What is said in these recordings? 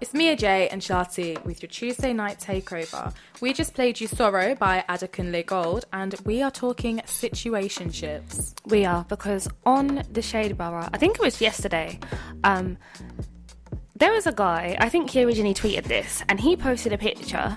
It's Mia J and Shati with your Tuesday night takeover. We just played you Sorrow by Adekunle Gold, and we are talking situationships. We are, because on the Shade Borough, I think it was yesterday, there was a guy, I think he originally tweeted this, and he posted a picture.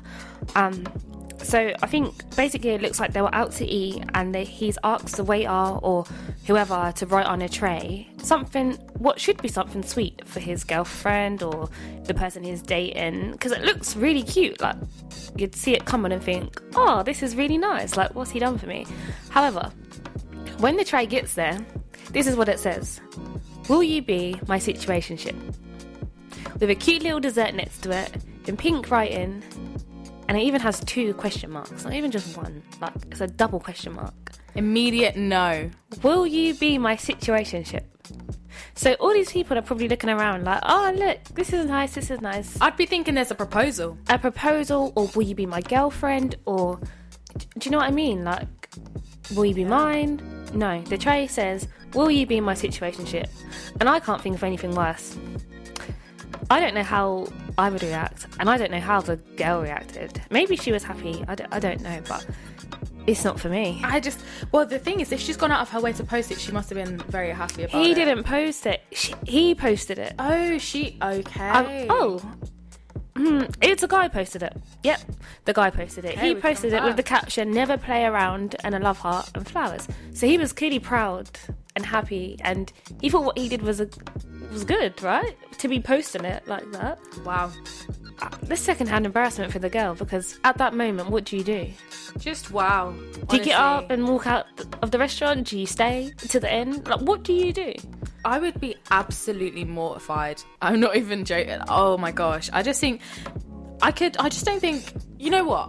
So I think basically it looks like they were out to eat, and he's asked the waiter or whoever to write on a tray what should be something sweet for his girlfriend or the person he's dating, because it looks really cute. Like, you'd see it come on and think, oh, this is really nice, like, what's he done for me? However, when the tray gets there, this is what it says: will you be my situationship? With a cute little dessert next to it, in pink writing, and it even has 2 question marks, not even just one. Like, it's a double question mark. Immediate no. Will you be my situationship? So all these people are probably looking around like, oh, look, this is nice, this is nice. I'd be thinking there's a proposal. A proposal, or will you be my girlfriend? Or, do you know what I mean? Like, will you be mine? No, the tray says, will you be my situationship? And I can't think of anything worse. I don't know how I would react, and I don't know how the girl reacted. Maybe she was happy, I don't know, but it's not for me. Well, the thing is, if she's gone out of her way to post it, she must have been very happy about it. He didn't post it. He posted it. Oh, okay. It's a guy posted it. Yep, the guy posted it. He posted it with the caption, never play around, and a love heart and flowers. So he was clearly proud and happy, and he thought what he did was good, right? To be posting it like that. Wow. This second-hand embarrassment for the girl, because at that moment, what do you do? Just wow. Do you get up and walk out of the restaurant? Do you stay to the end? Like, what do you do? I would be absolutely mortified. I'm not even joking. Oh my gosh. I just think I just don't think, you know what?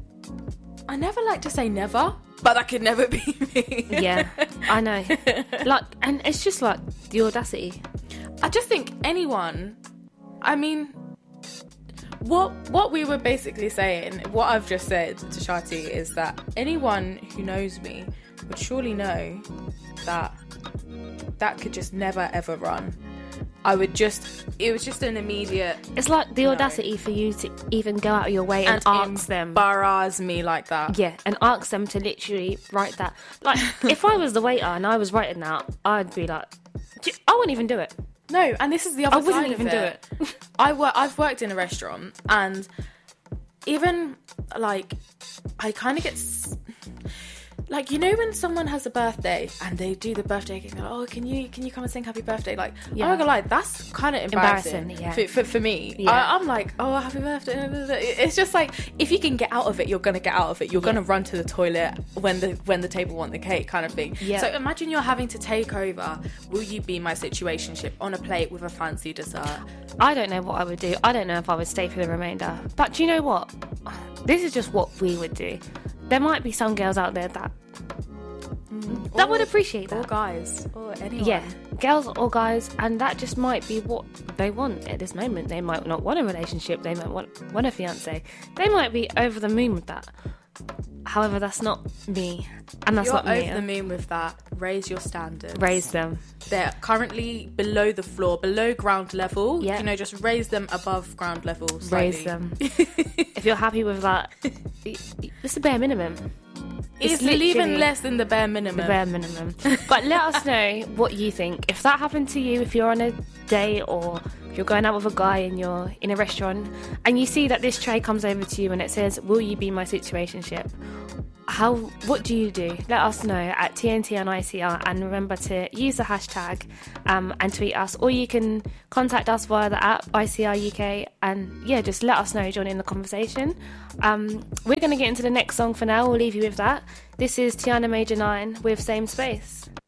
I never like to say never, but that could never be me. Yeah, I know. Like, and it's just like the audacity. I just think anyone, I mean, what we were basically saying, what I've just said to Shati, is that anyone who knows me would surely know that could just never ever run. It was just an immediate... It's like the audacity for you to even go out of your way and ask them. Embarrass me like that. Yeah, and ask them to literally write that. Like, if I was the waiter and I was writing that, I'd be like, I wouldn't even do it. No, and this is the other side of it. I wouldn't even do it. I've worked in a restaurant, and even, like, I kind of get... Like, you know when someone has a birthday and they do the birthday cake, and they're like, oh, can you come and sing happy birthday? Like, yeah. I'm not gonna lie, that's kind of embarrassing yeah. for me. Yeah. I'm like, oh, happy birthday. It's just like, if you can get out of it, you're gonna get out of it. You're gonna run to the toilet when the table want the cake, kind of thing. Yeah. So imagine you're having to take over, will you be my situationship, on a plate with a fancy dessert. I don't know what I would do. I don't know if I would stay for the remainder. But do you know what? This is just what we would do. There might be some girls out there that would appreciate that. Or guys. Or anyone. Yeah, girls or guys, and that just might be what they want at this moment. They might not want a relationship. They might want a fiancé. They might be over the moon with that. However, that's not me. And that's not me. You're over the moon with that. Raise your standards. Raise them. They're currently below the floor, below ground level. Yeah. You know, just raise them above ground level slightly. Raise them. If you're happy with that, it's the bare minimum. It's even less than the bare minimum. The bare minimum. But let us know what you think. If that happened to you, if you're on a date or if you're going out with a guy and you're in a restaurant and you see that this tray comes over to you and it says, will you be my situationship? What do you do? Let us know at TNT on ICR, and remember to use the hashtag and tweet us, or you can contact us via the app ICR UK, and yeah, just let us know, join in the conversation. We're going to get into the next song for now. We'll leave you with that. This is Tiana Major 9 with Same Space.